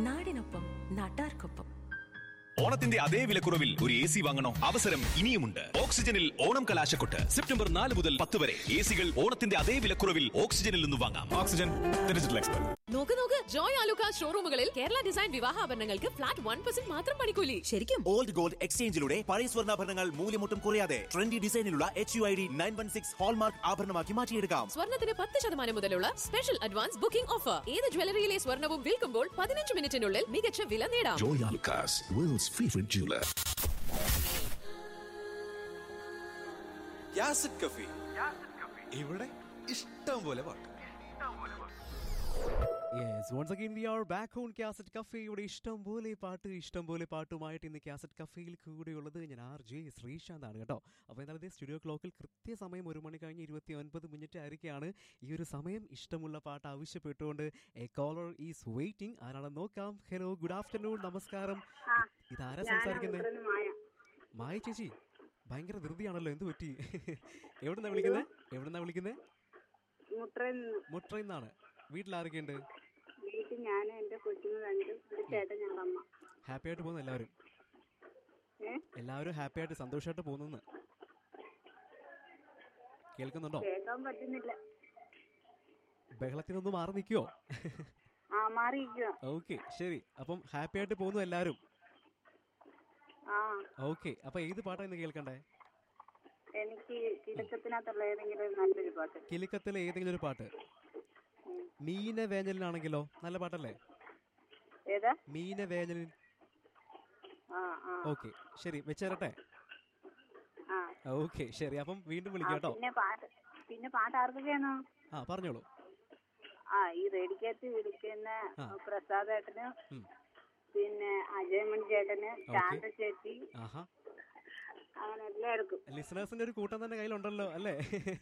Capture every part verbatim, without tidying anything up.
നാടിനൊപ്പം നാട്ടാർക്കൊപ്പം. ഓണത്തിന്റെ അതേ വിലക്കുറവിൽ ഒരു എ സി വാങ്ങണോ? അവസരം ഇനിയുമുണ്ട്. ഓക്സിജനിൽ ഓണം കലാശക്കൊട്ട് സെപ്റ്റംബർ നാല് മുതൽ പത്ത് വരെ എ സികൾ ഓണത്തിന്റെ അതേ വിലക്കുറവിൽ ഓക്സിജനിൽ നിന്ന് വാങ്ങാം. Oxygen digital expert. നോക്ക് നോക്ക്, Joy Alukka ഷോറൂമുകളിൽ Kerala design വിവാഹാഭരണങ്ങൾക്ക് flat one percent മാത്രം പണിക്കൂലി. ശരിക്കും ഓൾഡ് ഗോൾഡ് എക്സ്ചേഞ്ചിലൂടെ പഴയ സ്വർണ്ണാഭരണങ്ങൾ മൂല്യമൊട്ടും കുറയാതെ trendy ഡിസൈനിലുള്ള H U I D nine one six hallmark ആഭരണമാക്കി മാറ്റിയെടുക്കാം. സ്വർണ്ണത്തിന് പത്ത് ശതമാനം മുതലുള്ള സ്പെഷ്യൽ അഡ്വാൻസ് ബുക്കിംഗ് ഓഫർ. ഏത് ജ്വല്ലറിയിലെ സ്വർണ്ണവും വിൽക്കുമ്പോൾ പതിനഞ്ച് മിനിറ്റിനുള്ളിൽ മികച്ച വില നേടാം. Joy Alucas, world's favorite jeweler. യാസിഡ് കഫി, ഇവിടെ ഇഷ്ടം പോലെ പാട്ട്. Yes, once again we are back on cassette കഫേയുടെ ഇഷ്ടം പോലെ പാട്ട് ഇഷ്ടം പോലെ പാട്ടുമായിട്ട് ഇന്ന് കാസറ്റ് കഫേയിൽ കൂടെയുള്ളത് ഞാൻ ആർ ജെ ശ്രീശാന്ത് ആണ് കേട്ടോ. അപ്പോൾ എന്നാലും ഇതേ സ്റ്റുഡിയോ ക്ലോക്കിൽ കൃത്യസമയം ഒരു മണി കഴിഞ്ഞ് ഇരുപത്തി ഒൻപത് മിനിറ്റ് ആയിരിക്കുകയാണ്. ഈ ഒരു സമയം ഇഷ്ടമുള്ള പാട്ട് ആവശ്യപ്പെട്ടുകൊണ്ട് എ കോളർ ഈസ് വെയിറ്റിംഗ്. ആരാണെന്ന് നോക്കാം. ഹലോ, ഗുഡ് ആഫ്റ്റർനൂൺ, നമസ്കാരം. ഇതാരാ സംസാരിക്കുന്നത്? മായ ചേച്ചി, ഭയങ്കര ധൃതിയാണല്ലോ, എന്ത് പറ്റി? എവിടുന്നാ വിളിക്കുന്നത്? എവിടുന്നാ വിളിക്കുന്നത്? മുട്രയിന്നാണ്. വീട്ടിലാരൊക്കെയുണ്ട്? ഹാപ്പി ആയിട്ട് പോകുന്നു എല്ലാവരും? എല്ലാവരും ഹാപ്പി ആയിട്ട് സന്തോഷമായിട്ട് പോകുന്നു. കേൾക്കുന്നുണ്ടോ? ബഹളത്തിനൊന്ന് മാറി നിൽക്കുവോ? ഓക്കെ, ശരി. അപ്പം ഹാപ്പി ആയിട്ട് പോകുന്നു എല്ലാവരും. ഓക്കെ, അപ്പൊ ഏത് പാട്ടാ ഇന്ന് കേൾക്കണ്ടേ? എനിക്ക് കിലുക്കത്തിനകത്തുള്ള ഏതെങ്കിലും നല്ലൊരു പാട്ട്. കിലുക്കത്തിലെ ഏതെങ്കിലും ഒരു പാട്ട്. മീന വേനലിനാണെങ്കിലോ? നല്ല പാട്ടല്ലേ? മീന വേനലിൻ. ഓക്കെ, ശരി, വെച്ചേരട്ടെ. ഓക്കെ, ശരി. അപ്പം വീണ്ടും വിളിക്കാം കേട്ടോ. പിന്നെ പാട്ട് ആർക്കൊക്കെയാണോ? ആ, പറഞ്ഞോളൂ. ആ ഈ റേഡിക്കകത്ത് വിളിക്കുന്ന പ്രസാദേട്ടന്, പിന്നെ അജയമണി ചേട്ടന്, ശാന്ത ചേച്ചി, അങ്ങനെ എല്ലാവർക്കും. ലിസണേഴ്സിന്റെ ഒരു കൂട്ടം തന്നെ കയ്യിലുണ്ടല്ലോ അല്ലേ?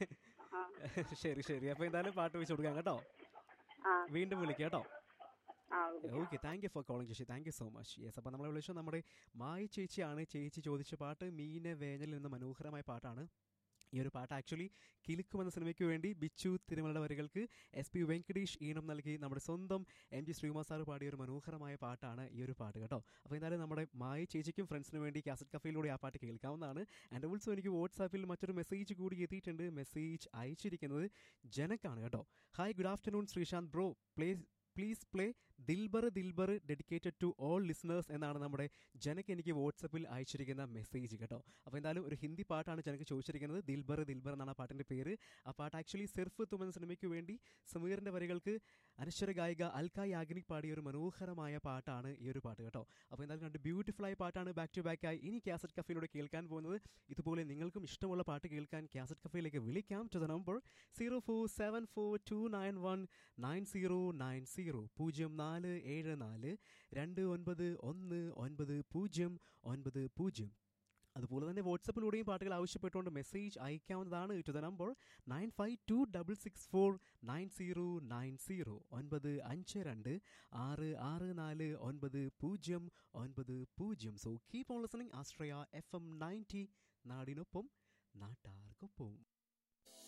ശരി ശരി. അപ്പൊ എന്തായാലും പാട്ട് വെച്ച് കൊടുക്കാം കേട്ടോ. വീണ്ടും വിളിക്കാം കേട്ടോ. Okay, thank you for calling ചേച്ചി, thank you so much. Yes, അപ്പോൾ നമ്മളെ വിളിച്ചത് നമ്മുടെ മായി ചേച്ചിയാണ്. ചേച്ചി ചോദിച്ച പാട്ട് മീന വേനൽ എന്ന മനോഹരമായ പാട്ടാണ്. ഈ ഒരു പാട്ട് ആക്ച്വലി കിലുക്കും എന്ന സിനിമയ്ക്ക് വേണ്ടി ബിച്ചു തിരുമലയുടെ വരികൾക്ക് എസ് പി വെങ്കടേഷ് ഈണം നൽകി നമ്മുടെ സ്വന്തം എം ജി ശ്രീകുമാർ സാർ പാടിയ ഒരു മനോഹരമായ പാട്ടാണ് ഈ ഒരു പാട്ട് കേട്ടോ. അപ്പോൾ എന്തായാലും നമ്മുടെ മായി ചേച്ചിക്കും ഫ്രണ്ട്സിന് വേണ്ടി കാസറ്റ് കഫയിലൂടെ ആ പാട്ട് കേൾക്കാവുന്നതാണ്. ആൻഡ് ഓൾസോ എനിക്ക് വാട്സാപ്പിൽ മറ്റൊരു മെസ്സേജ് കൂടി എത്തിയിട്ടുണ്ട്. മെസ്സേജ് അയച്ചിരിക്കുന്നത് ജനക്കാണ് കേട്ടോ. Hi, good afternoon Sreesanth bro, please please play Dilbar Dilbar dedicated to all listeners എന്നാണ് നമ്മുടെ ജനക്ക് എനിക്ക് വാട്സപ്പിൽ അയച്ചിരിക്കുന്ന മെസ്സേജ് കേട്ടോ. അപ്പോൾ എന്തായാലും ഒരു ഹിന്ദി പാട്ടാണ് ജനക്ക് ചോദിച്ചിരിക്കുന്നത്. ദിൽബർ ദിൽബർ എന്നാണ് ആ പാട്ടിൻ്റെ പേര്. ആ പാട്ട് ആക്ച്വലി സിർഫ് തുമൻ സിനിമയ്ക്ക് വേണ്ടി സമീറിൻ്റെ വരികൾക്ക് അനശ്വര ഗായിക അൽക്ക യാഗ്നിക് പാടിയ ഒരു മനോഹരമായ പാട്ടാണ് ഈ ഒരു പാട്ട് കേട്ടോ. അപ്പോൾ എന്തായാലും രണ്ട് ബ്യൂട്ടിഫുൾ ആയ പാട്ടാണ് ബാക്ക് ടു ബാക്ക് ആയി ഇനി കാസറ്റ് കഫയിലൂടെ കേൾക്കാൻ പോകുന്നത്. ഇതുപോലെ നിങ്ങൾക്കും ഇഷ്ടമുള്ള പാട്ട് കേൾക്കാൻ കാസറ്റ് കഫയിലേക്ക് വിളിക്കാം to the number zero four seven four to nine one nine zero nine zero പൂജ്യം നാല് ഏഴ് നാല് രണ്ട് ഒൻപത് ഒന്ന് ഒൻപത് പൂജ്യം ഒൻപത് പൂജ്യം. അതുപോലെ തന്നെ വാട്സപ്പിലൂടെയും പാട്ടുകൾ ആവശ്യപ്പെട്ടുകൊണ്ട് മെസ്സേജ് അയക്കാവുന്നതാണ് to the number nine five to double six four nine zero nine zero. ഒൻപത് അഞ്ച് രണ്ട് ആറ് ആറ് നാല് ഒൻപത് പൂജ്യം ഒൻപത് പൂജ്യം. So keep on listening Ashraya F M ninety, നാടിനൊപ്പം നാട്ടാർക്കൊപ്പം.